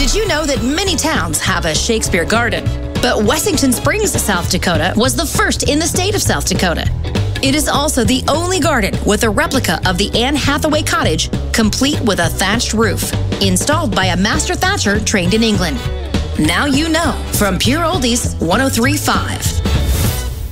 Did you know that many towns have a Shakespeare garden? But Wessington Springs, South Dakota was the first in the state of South Dakota. It is also the only garden with a replica of the Anne Hathaway cottage, complete with a thatched roof, installed by a master thatcher trained in England. Now you know from Pure Oldies 103.5.